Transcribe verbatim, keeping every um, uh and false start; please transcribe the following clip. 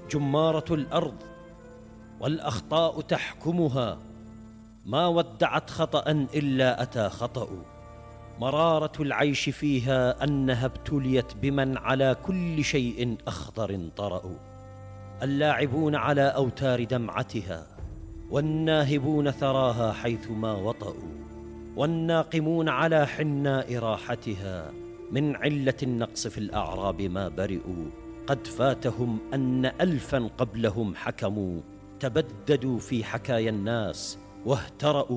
جمارة الأرض والأخطاء تحكمها، ما ودعت خطأ إلا أتى خطأ. مرارة العيش فيها أنها ابتليت بمن على كل شيء أخضر طرأ. اللاعبون على أوتار دمعتها، والناهبون ثراها حيثما وطئوا، والناقمون على حناء راحتها، من علة النقص في الأعراب ما برئوا. قد فاتهم أن ألفا قبلهم حكموا، تبددوا في حكايا الناس واهترأوا.